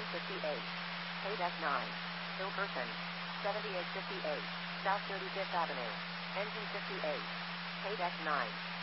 58. Paydeck 9. Hill Person. 7858. South 35th Avenue. Engine 58. Paydeck 9.